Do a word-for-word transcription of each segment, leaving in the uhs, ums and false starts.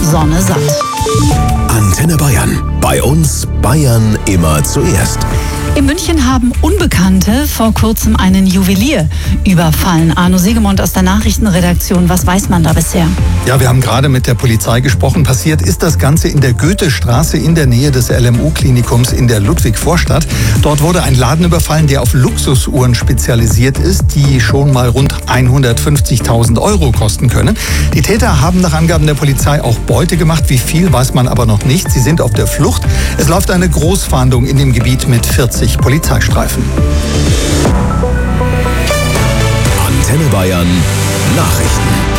Sonne satt. Antenne Bayern. Bei uns Bayern immer zuerst. In München haben Unbekannte vor kurzem einen Juwelier überfallen. Arno Siegemund aus der Nachrichtenredaktion. Was weiß man da bisher? Ja, wir haben gerade mit der Polizei gesprochen. Passiert ist das Ganze in der Goethestraße in der Nähe des L M U-Klinikums in der Ludwig-Vorstadt. Dort wurde ein Laden überfallen, der auf Luxusuhren spezialisiert ist, die schon mal rund hundertfünfzigtausend Euro kosten können. Die Täter haben nach Angaben der Polizei auch Beute gemacht. Wie viel, weiß man aber noch nicht. Sie sind auf der Flucht. Es läuft eine Großfahndung in dem Gebiet mit vierzig Polizeistreifen. Antenne Bayern Nachrichten.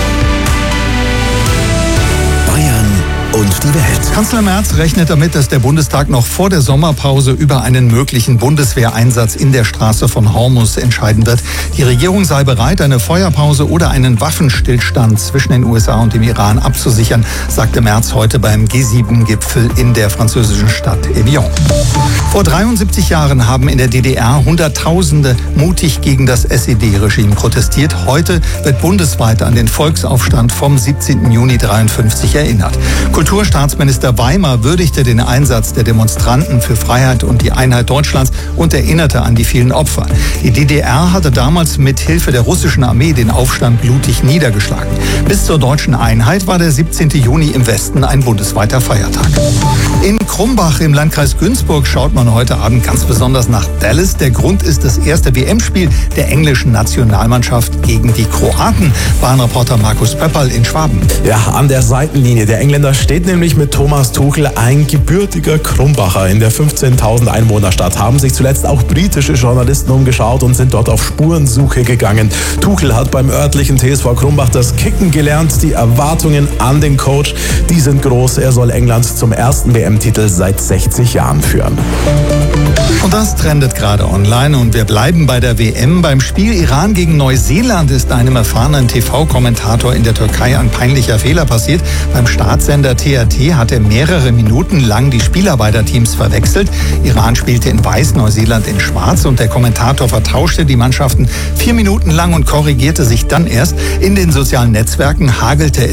Bayern und die Welt. Kanzler Merz rechnet damit, dass der Bundestag noch vor der Sommerpause über einen möglichen Bundeswehreinsatz in der Straße von Hormuz entscheiden wird. Die Regierung sei bereit, eine Feuerpause oder einen Waffenstillstand zwischen den U S A und dem Iran abzusichern, sagte Merz heute beim G sieben Gipfel in der französischen Stadt Evian. Vor dreiundsiebzig Jahren haben in der D D R Hunderttausende mutig gegen das S E D-Regime protestiert. Heute wird bundesweit an den Volksaufstand vom siebzehnten Juni dreiundfünfzig erinnert. Kulturstaatsminister Weimar würdigte den Einsatz der Demonstranten für Freiheit und die Einheit Deutschlands und erinnerte an die vielen Opfer. Die D D R hatte damals mit Hilfe der russischen Armee den Aufstand blutig niedergeschlagen. Bis zur deutschen Einheit war der siebzehnte Juni im Westen ein bundesweiter Feiertag. In Krumbach im Landkreis Günzburg schaut man heute Abend ganz besonders nach Dallas. Der Grund ist das erste W M-Spiel der englischen Nationalmannschaft gegen die Kroaten. Bahnreporter Markus Pöpperl in Schwaben. Ja, an der Seitenlinie der Engländer steht nämlich mit Thomas Tuchel ein gebürtiger Krumbacher. In der fünfzehntausend Einwohnerstadt haben sich zuletzt auch britische Journalisten umgeschaut und sind dort auf Spurensuche gegangen. Tuchel hat beim örtlichen T S V Krumbach das Kicken gelernt. Die Erwartungen an den Coach, die sind groß. Er soll England zum ersten W M-Titel seit sechzig Jahren führen. Und das trendet gerade online und wir bleiben bei der W M. Beim Spiel Iran gegen Neuseeland ist einem erfahrenen T V-Kommentator in der Türkei ein peinlicher Fehler passiert. Beim Staatssender T R T hat er mehrere Minuten lang die Spieler beider Teams verwechselt. Iran spielte in Weiß, Neuseeland in Schwarz und der Kommentator vertauschte die Mannschaften vier Minuten lang und korrigierte sich dann erst. In den sozialen Netzwerken hagelte